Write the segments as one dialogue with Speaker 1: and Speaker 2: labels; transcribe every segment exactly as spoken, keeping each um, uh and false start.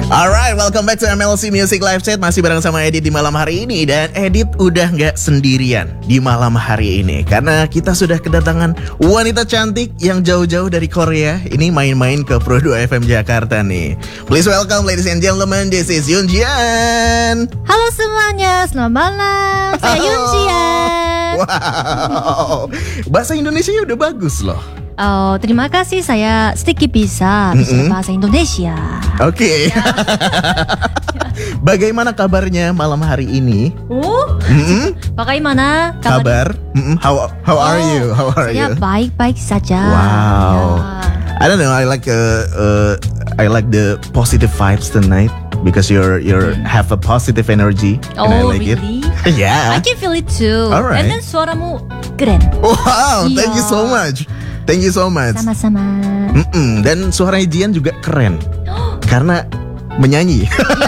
Speaker 1: Alright, welcome back to M L C Music Live Chat. Masih bareng sama Edit di malam hari ini. Dan Edit udah gak sendirian di malam hari ini, karena kita sudah kedatangan wanita cantik yang jauh-jauh dari Korea. Ini main-main ke Pro dua F M Jakarta nih. Please welcome ladies and gentlemen, this is Yoonjian.
Speaker 2: Halo semuanya, selamat malam. Saya Yoonjian.
Speaker 1: Wow, bahasa Indonesianya udah bagus loh.
Speaker 2: Oh, terima kasih, saya sedikit bisa bisa
Speaker 1: Mm-mm.
Speaker 2: bahasa Indonesia.
Speaker 1: Oke. Okay. Bagaimana kabarnya malam hari ini?
Speaker 2: Oh,
Speaker 1: Mm-mm.
Speaker 2: bagaimana
Speaker 1: Kabar? Mm-mm. How how are you? How are
Speaker 2: saya
Speaker 1: you?
Speaker 2: baik-baik saja.
Speaker 1: Wow.
Speaker 2: Ya.
Speaker 1: I don't know. I like uh, uh I like the positive vibes tonight because you're you're have a positive energy
Speaker 2: Oh,
Speaker 1: and I like
Speaker 2: really?
Speaker 1: it. Yeah.
Speaker 2: I can feel it too.
Speaker 1: Alright.
Speaker 2: And then suaramu keren.
Speaker 1: Wow. Thank you
Speaker 2: Iya.
Speaker 1: so much. Thank you so much.
Speaker 2: Sama-sama.
Speaker 1: Mm-mm. Dan suaranya Jian juga keren karena menyanyi.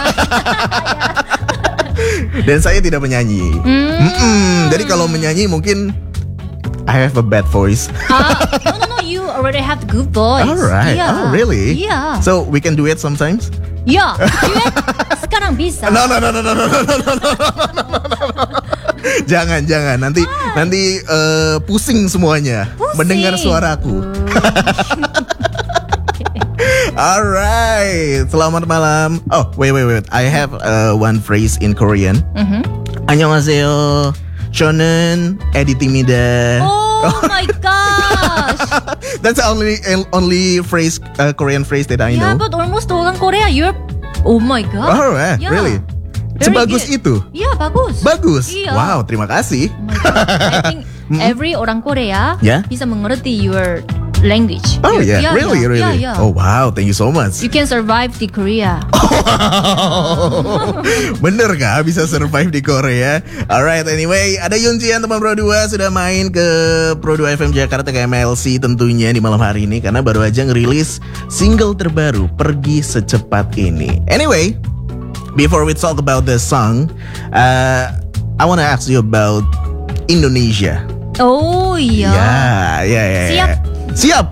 Speaker 1: Dan saya tidak menyanyi.
Speaker 2: Hmm.
Speaker 1: Mm-mm. Jadi kalau menyanyi mungkin I have a bad voice.
Speaker 2: Ah, no, no, no. You already have good voice.
Speaker 1: Alright.
Speaker 2: Yeah.
Speaker 1: Oh, really?
Speaker 2: Yeah.
Speaker 1: So we can do it sometimes.
Speaker 2: Ya, duet sekarang bisa.
Speaker 1: No no no no no no no no no no no. Jangan jangan nanti nanti uh, pusing semuanya
Speaker 2: Pusing.
Speaker 1: mendengar suaraku. Alright, selamat malam. Oh wait wait wait, I have uh, one phrase in Korean.
Speaker 2: Mhm.
Speaker 1: 안녕하세요, 저는 에디입니다.
Speaker 2: Oh my gosh.
Speaker 1: That's the only only phrase uh, Korean phrase that I
Speaker 2: Yeah,
Speaker 1: know.
Speaker 2: but almost orang Korea, you're. Oh my god.
Speaker 1: Alright,
Speaker 2: Yeah.
Speaker 1: really?
Speaker 2: Very
Speaker 1: Sebagus
Speaker 2: good.
Speaker 1: itu?
Speaker 2: Iya, bagus.
Speaker 1: Bagus.
Speaker 2: Iya.
Speaker 1: Wow, terima kasih.
Speaker 2: Oh my god. I think every orang Korea
Speaker 1: Yeah?
Speaker 2: bisa mengerti your language.
Speaker 1: Oh
Speaker 2: Your-
Speaker 1: yeah, really,
Speaker 2: yeah,
Speaker 1: really.
Speaker 2: Yeah, yeah.
Speaker 1: Oh wow, thank you so much.
Speaker 2: You can survive di Korea.
Speaker 1: Bener gak bisa survive di Korea? Alright, anyway, ada Yoonjian teman Pro dua sudah main ke Pro dua F M Jakarta ke M L C tentunya di malam hari ini karena baru aja ngerilis single terbaru Pergi Secepat Ini. Anyway, before we talk about the song, uh, I wanna ask you about Indonesia.
Speaker 2: Oh iya.
Speaker 1: Ya, ya, ya.
Speaker 2: Siap.
Speaker 1: Siap.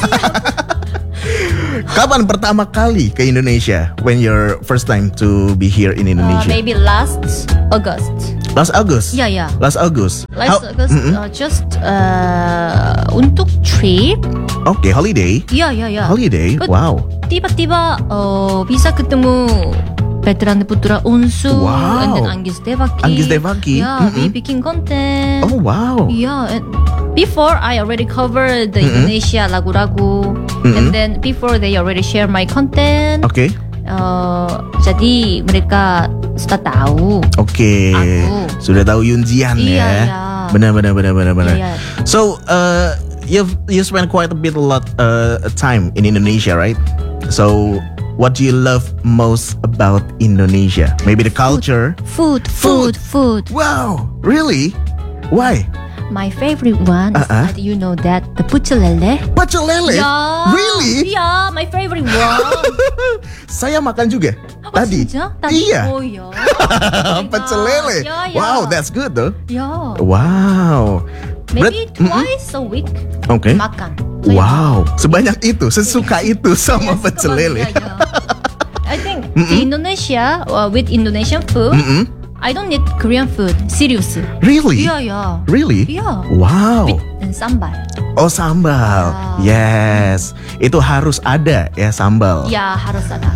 Speaker 1: Kapan pertama kali ke Indonesia? When your first time to be here in
Speaker 2: Uh,
Speaker 1: Indonesia?
Speaker 2: maybe last August.
Speaker 1: Last August.
Speaker 2: Yeah, yeah.
Speaker 1: Last August.
Speaker 2: Last
Speaker 1: How-
Speaker 2: August,
Speaker 1: Mm-mm.
Speaker 2: uh, just uh, untuk trip.
Speaker 1: Okay, holiday.
Speaker 2: Ya, ya, ya.
Speaker 1: Holiday.
Speaker 2: But
Speaker 1: Wow.
Speaker 2: tiba-tiba uh, bisa ketemu Veteran Putra Unsu
Speaker 1: Wow.
Speaker 2: and then Anggis Devaki.
Speaker 1: Anggis Devaki.
Speaker 2: Yeah, we
Speaker 1: Mm-mm.
Speaker 2: bikin konten.
Speaker 1: Oh wow.
Speaker 2: Yeah, and before I already covered the
Speaker 1: Mm-mm.
Speaker 2: Indonesia lagu-lagu,
Speaker 1: Mm-mm.
Speaker 2: and then before they already share my content.
Speaker 1: Okay.
Speaker 2: Uh, jadi mereka sudah tahu.
Speaker 1: Oke.
Speaker 2: Aku.
Speaker 1: Sudah tahu Yoonjian
Speaker 2: Iya,
Speaker 1: ya.
Speaker 2: iya.
Speaker 1: Benar benar benar benar benar.
Speaker 2: Iya, iya.
Speaker 1: So, uh, you've you spent quite a bit a lot uh, time in Indonesia, right? So, what do you love most about Indonesia? Maybe the culture.
Speaker 2: Food, food, food.
Speaker 1: Wow, really? Why?
Speaker 2: My favorite one is
Speaker 1: Uh-uh.
Speaker 2: that you know that the pecel lele.
Speaker 1: Pecel lele?
Speaker 2: Yeah.
Speaker 1: Really?
Speaker 2: Yeah, my favorite one.
Speaker 1: Saya makan juga
Speaker 2: Oh,
Speaker 1: tadi.
Speaker 2: 진짜? Tadi?
Speaker 1: Iya.
Speaker 2: Oh ya.
Speaker 1: Pecel lele.
Speaker 2: Yeah, yeah.
Speaker 1: Wow, that's good though.
Speaker 2: Yeah.
Speaker 1: Wow.
Speaker 2: Maybe
Speaker 1: Berat- Mm-mm.
Speaker 2: twice a week
Speaker 1: Oke.
Speaker 2: makan. So, yeah.
Speaker 1: Wow, sebanyak itu, sesuka itu sama
Speaker 2: Yes,
Speaker 1: pecel
Speaker 2: come on,
Speaker 1: lele.
Speaker 2: yeah, yeah. I think di Indonesia uh, with Indonesian food,
Speaker 1: Mm-mm.
Speaker 2: I don't need Korean food. Serious.
Speaker 1: Really?
Speaker 2: Yeah, yeah.
Speaker 1: Really?
Speaker 2: Yeah.
Speaker 1: Wow.
Speaker 2: With and sambal.
Speaker 1: Oh, sambal. Yes. Itu harus ada ya sambal.
Speaker 2: Ya harus ada.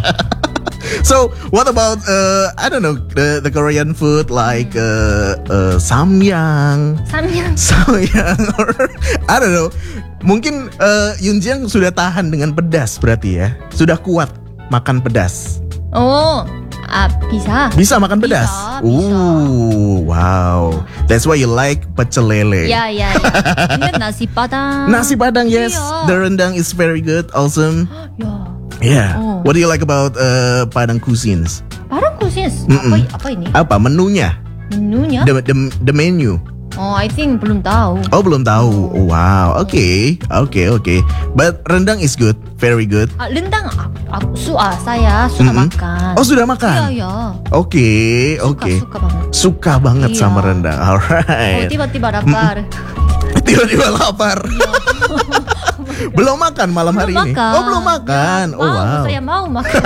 Speaker 1: So, what about uh, I don't know the the Korean food like uh, uh, samyang,
Speaker 2: Samyang.
Speaker 1: samyang or I don't know. Mungkin uh, Yoonjian sudah tahan dengan pedas berarti ya. Sudah kuat makan pedas.
Speaker 2: Oh, ah bisa.
Speaker 1: Bisa makan pedas.
Speaker 2: Bisa, bisa.
Speaker 1: Ooh, wow. That's why you like pecel lele.
Speaker 2: Ya, ya, ya. And then nasi padang.
Speaker 1: Nasi padang, yes.
Speaker 2: Iya.
Speaker 1: The rendang is very good, awesome.
Speaker 2: Ya.
Speaker 1: Yeah.
Speaker 2: Oh.
Speaker 1: What do you like about uh, Padang cuisines?
Speaker 2: Padang cuisines.
Speaker 1: Mm-mm.
Speaker 2: Apa apa ini?
Speaker 1: Apa menunya?
Speaker 2: Menunya?
Speaker 1: The, the, the menu.
Speaker 2: Oh, I think belum tahu.
Speaker 1: Oh, belum tahu. Wow. Okay. Okay, okay. But rendang is good. Very good.
Speaker 2: Ah, rendang aku, aku su ah, saya suka
Speaker 1: Mm-mm.
Speaker 2: makan.
Speaker 1: Oh, sudah makan?
Speaker 2: Iya, iya.
Speaker 1: Oke,
Speaker 2: Suka,
Speaker 1: oke.
Speaker 2: suka banget.
Speaker 1: Suka banget
Speaker 2: Iya.
Speaker 1: sama rendang.
Speaker 2: Oh,
Speaker 1: Alright.
Speaker 2: tiba-tiba lapar.
Speaker 1: Tiba-tiba lapar. Belum makan malam hari
Speaker 2: belum
Speaker 1: ini.
Speaker 2: makan.
Speaker 1: Oh belum makan.
Speaker 2: Ya,
Speaker 1: Oh
Speaker 2: mau,
Speaker 1: wow.
Speaker 2: saya mau makan.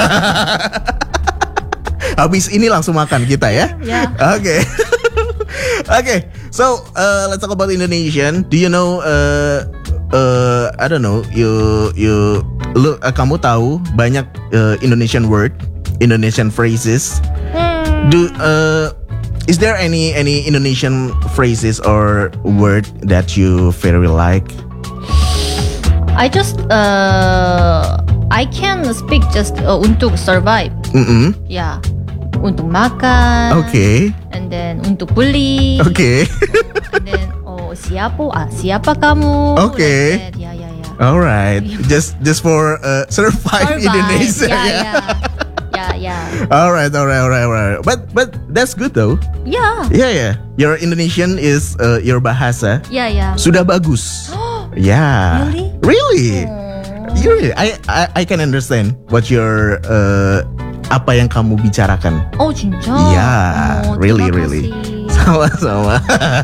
Speaker 1: Habis ini langsung makan kita ya.
Speaker 2: Ya.
Speaker 1: Oke. Oke. So uh, let's talk about Indonesian. Do you know? Uh, uh, I don't know. You you lu uh, kamu tahu banyak uh, Indonesian word, Indonesian phrases.
Speaker 2: Hmm.
Speaker 1: Do uh, is there any any Indonesian phrases or word that you very like?
Speaker 2: I just uh I can speak just uh, untuk survive.
Speaker 1: Mm-mm.
Speaker 2: Ya, untuk makan.
Speaker 1: Okay.
Speaker 2: And then untuk beli.
Speaker 1: Okay.
Speaker 2: And then oh siapa ah siapa kamu?
Speaker 1: Okay.
Speaker 2: Like that. Ya ya ya.
Speaker 1: Alright. Just just for uh, survive,
Speaker 2: Survive.
Speaker 1: Indonesia.
Speaker 2: Ya
Speaker 1: ya.
Speaker 2: ya. Ya ya.
Speaker 1: Alright, alright, alright, alright. But but that's good though.
Speaker 2: Ya.
Speaker 1: Yeah, yeah. Your Indonesian is uh, your bahasa
Speaker 2: Ya ya.
Speaker 1: sudah bagus. Yeah.
Speaker 2: Really?
Speaker 1: Really?
Speaker 2: Oh.
Speaker 1: You really? I, I I can understand what your uh, apa yang kamu bicarakan.
Speaker 2: Oh 진짜?
Speaker 1: Yeah,
Speaker 2: Oh,
Speaker 1: really,
Speaker 2: terima
Speaker 1: really.
Speaker 2: kasih.
Speaker 1: Sama-sama.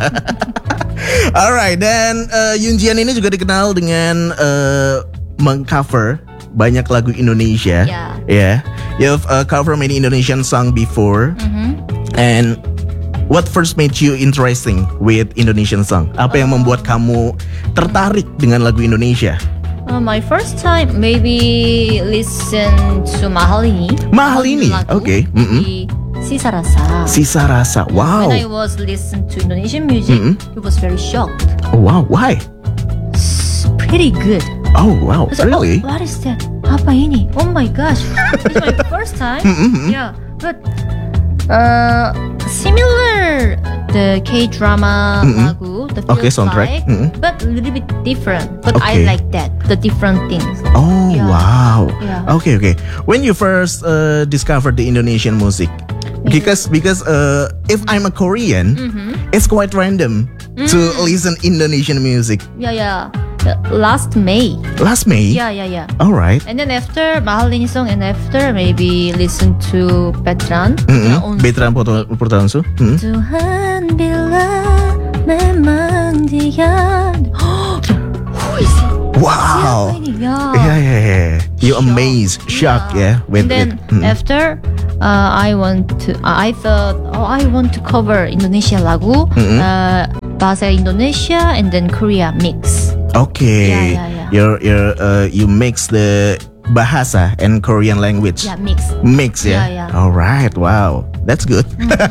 Speaker 1: Alright, dan uh, Yunjian ini juga dikenal dengan uh, mengcover banyak lagu Indonesia.
Speaker 2: Yeah.
Speaker 1: Yeah. You've uh, covered many Indonesian song before.
Speaker 2: Mhm.
Speaker 1: And what first made you interesting with Indonesian song? Apa yang membuat kamu tertarik dengan lagu Indonesia?
Speaker 2: Uh, my first time maybe listen to Mahal ini.
Speaker 1: Mahal ini,
Speaker 2: lagu
Speaker 1: okay. Mm-mm.
Speaker 2: di Sisa Rasa.
Speaker 1: Sisa Rasa. Wow.
Speaker 2: When I was listen to Indonesian music,
Speaker 1: Mm-mm.
Speaker 2: it was very shocked.
Speaker 1: Oh, wow. Why?
Speaker 2: It's pretty good.
Speaker 1: Oh, wow.
Speaker 2: I said,
Speaker 1: Really?
Speaker 2: Oh, what is that? Apa ini? Oh my gosh. It's my first time.
Speaker 1: Mm-mm.
Speaker 2: Yeah, but uh, similar the K-drama
Speaker 1: Mm-mm.
Speaker 2: lagu, the
Speaker 1: Okay,
Speaker 2: feels
Speaker 1: soundtrack.
Speaker 2: like,
Speaker 1: Mm-mm.
Speaker 2: but a little bit different. But
Speaker 1: Okay.
Speaker 2: I like that, the different things.
Speaker 1: Oh,
Speaker 2: Yeah.
Speaker 1: wow.
Speaker 2: Yeah.
Speaker 1: Okay, okay. When you first uh, discovered the Indonesian music, because because uh, if I'm a Korean,
Speaker 2: Mm-hmm.
Speaker 1: it's quite random to
Speaker 2: Mm.
Speaker 1: listen Indonesian music.
Speaker 2: Yeah, yeah. Uh, Last May.
Speaker 1: Last May.
Speaker 2: Yeah, yeah, yeah.
Speaker 1: All right.
Speaker 2: And then after Mahal ini song, and after maybe listen to Petran.
Speaker 1: Mm-mm.
Speaker 2: on-
Speaker 1: Betran Portansu. Mm.
Speaker 2: Tuhan bila memang dia. Who is it?
Speaker 1: Wow.
Speaker 2: Siapa ini? Yeah.
Speaker 1: Yeah, yeah, yeah. You
Speaker 2: Shock.
Speaker 1: amazed, shocked, yeah. With
Speaker 2: and then
Speaker 1: it. Mm.
Speaker 2: after uh, I want to I thought oh I want to cover Indonesia lagu
Speaker 1: Mm-mm.
Speaker 2: uh, bahasa Indonesia and then Korea mix.
Speaker 1: Okay.
Speaker 2: Yeah, yeah, yeah.
Speaker 1: You're you're uh, you mix the bahasa and Korean language.
Speaker 2: Yeah, mix.
Speaker 1: Mix ya.
Speaker 2: Yeah, yeah.
Speaker 1: All right. Wow. That's good.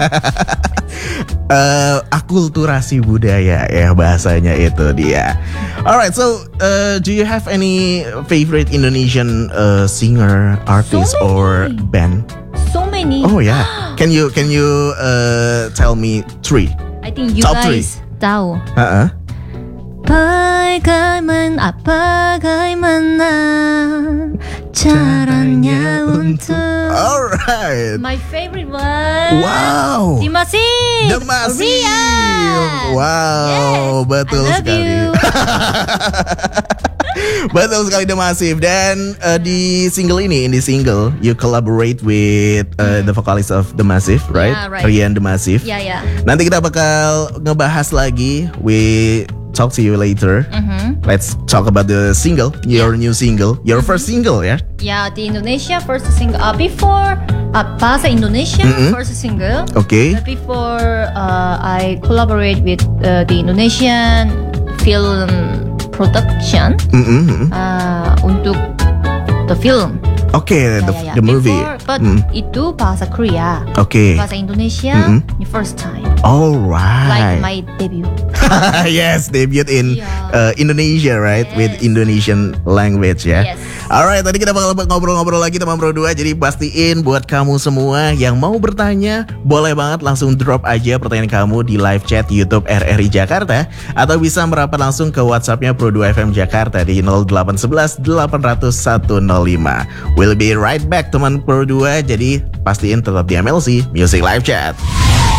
Speaker 1: uh, akulturasi budaya ya bahasanya itu dia. Alright, so uh, do you have any favorite Indonesian uh, singer, artist,
Speaker 2: So
Speaker 1: or
Speaker 2: many.
Speaker 1: band?
Speaker 2: So many.
Speaker 1: Oh yeah. Can you can you uh, tell me three?
Speaker 2: I think you
Speaker 1: Top three.
Speaker 2: guys tahu.
Speaker 1: Uh-uh.
Speaker 2: Bagaimana bagaimana caranya untuk
Speaker 1: Alright.
Speaker 2: my favorite one.
Speaker 1: Wow.
Speaker 2: Dimasif.
Speaker 1: The Massive.
Speaker 2: Rian.
Speaker 1: Wow,
Speaker 2: Yes,
Speaker 1: betul
Speaker 2: I love
Speaker 1: sekali.
Speaker 2: you.
Speaker 1: Betul sekali The Massive. Dan uh, di single ini, in the single, you collaborate with uh, the vocalist of The Massive, right?
Speaker 2: Yeah, right.
Speaker 1: Rian The Massive.
Speaker 2: Ya ya.
Speaker 1: Nanti kita bakal ngebahas lagi. We talk to you later.
Speaker 2: Mhm.
Speaker 1: Let's talk about the single, your new single, your first single, ya.
Speaker 2: Ya di Indonesia first single. Uh, before uh, bahasa Indonesia
Speaker 1: Mm-mm.
Speaker 2: first single.
Speaker 1: Okay.
Speaker 2: But before uh, I collaborate with uh, the Indonesian film production
Speaker 1: Mm-mm.
Speaker 2: uh, untuk the film.
Speaker 1: Okay,
Speaker 2: Ya,
Speaker 1: the,
Speaker 2: ya, ya.
Speaker 1: the movie.
Speaker 2: Before, but
Speaker 1: Mm.
Speaker 2: itu bahasa Korea.
Speaker 1: Okay.
Speaker 2: Bahasa Indonesia
Speaker 1: Mm-mm.
Speaker 2: the first time.
Speaker 1: All
Speaker 2: Like
Speaker 1: right.
Speaker 2: my debut.
Speaker 1: Yes, debut in
Speaker 2: Yeah.
Speaker 1: uh, Indonesia, right? With
Speaker 2: Yes.
Speaker 1: Indonesian language, ya.
Speaker 2: Yes.
Speaker 1: Alright, tadi kita bakal ngobrol-ngobrol lagi teman Pro dua. Jadi pastiin buat kamu semua yang mau bertanya, boleh banget langsung drop aja pertanyaan kamu di live chat YouTube R R I Jakarta, atau bisa merapat langsung ke WhatsAppnya Pro dua F M Jakarta di nol delapan satu satu delapan nol nol satu nol lima. We'll be right back teman Pro dua. Jadi pastiin tetap di M L C Music Live Chat.